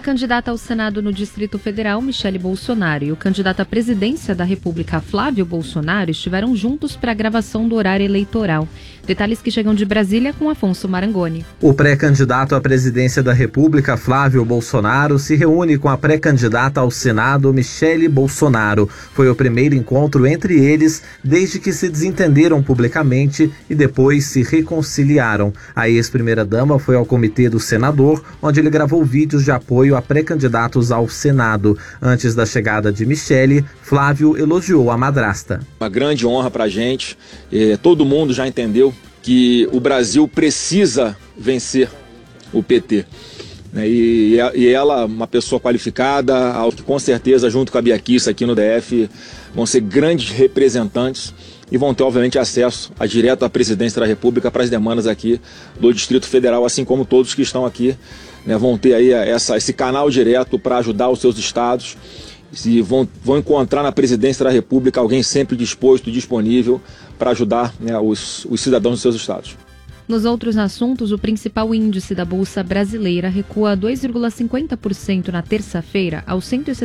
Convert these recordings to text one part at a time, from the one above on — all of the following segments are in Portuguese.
candidata ao Senado no Distrito Federal, Michele Bolsonaro, e o candidato à presidência da República, Flávio Bolsonaro, estiveram juntos para a gravação do horário eleitoral. Detalhes que chegam de Brasília com Afonso Marangoni. O pré-candidato à presidência da República, Flávio Bolsonaro, se reúne com a pré-candidata ao Senado, Michele Bolsonaro. Foi o primeiro encontro entre eles desde que se desentenderam publicamente e depois se reconciliaram. A ex-primeira-dama foi ao comitê do senador, onde ele gravou vídeos de apoio a pré-candidatos ao Senado. Antes da chegada de Michele, Flávio elogiou a madrasta. Uma grande honra para a gente. Todo mundo já entendeu que o Brasil precisa vencer o PT. E ela, uma pessoa qualificada, que com certeza, junto com a Bia Kicis aqui no DF, vão ser grandes representantes e vão ter, obviamente, acesso direto à presidência da República para as demandas aqui do Distrito Federal, assim como todos que estão aqui, vão ter aí esse canal direto para ajudar os seus estados e vão encontrar na presidência da República alguém sempre disposto e disponível para ajudar os cidadãos dos seus estados. Nos outros assuntos, o principal índice da Bolsa Brasileira recua 2,50% na terça-feira aos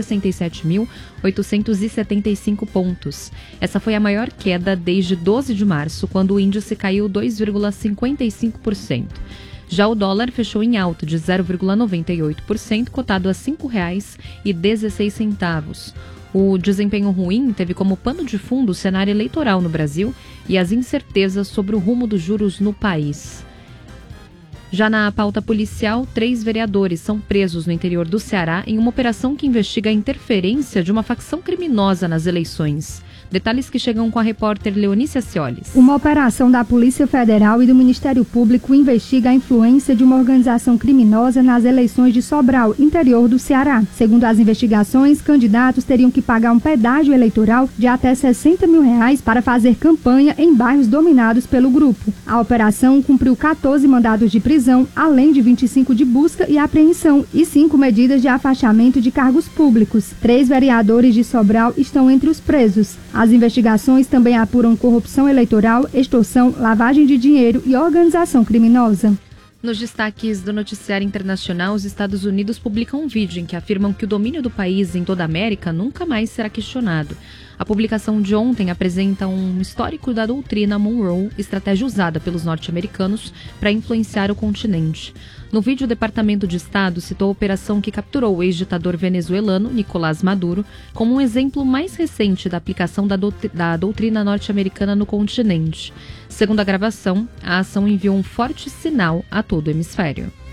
167.875 pontos. Essa foi a maior queda desde 12 de março, quando o índice caiu 2,55%. Já o dólar fechou em alta de 0,98%, cotado a R$ 5,16. O desempenho ruim teve como pano de fundo o cenário eleitoral no Brasil e as incertezas sobre o rumo dos juros no país. Já na pauta policial, 3 vereadores são presos no interior do Ceará em uma operação que investiga a interferência de uma facção criminosa nas eleições. Detalhes que chegam com a repórter Leonícia Ciolis. Uma operação da Polícia Federal e do Ministério Público investiga a influência de uma organização criminosa nas eleições de Sobral, interior do Ceará. Segundo as investigações, candidatos teriam que pagar um pedágio eleitoral de até R$60 mil para fazer campanha em bairros dominados pelo grupo. A operação cumpriu 14 mandados de prisão, além de 25 de busca e apreensão e 5 medidas de afastamento de cargos públicos. 3 vereadores de Sobral estão entre os presos. As investigações também apuram corrupção eleitoral, extorsão, lavagem de dinheiro e organização criminosa. Nos destaques do noticiário internacional, os Estados Unidos publicam um vídeo em que afirmam que o domínio do país em toda a América nunca mais será questionado. A publicação de ontem apresenta um histórico da doutrina Monroe, estratégia usada pelos norte-americanos para influenciar o continente. No vídeo, o Departamento de Estado citou a operação que capturou o ex-ditador venezuelano Nicolás Maduro como um exemplo mais recente da aplicação da doutrina norte-americana no continente. Segundo a gravação, a ação enviou um forte sinal a todo o hemisfério.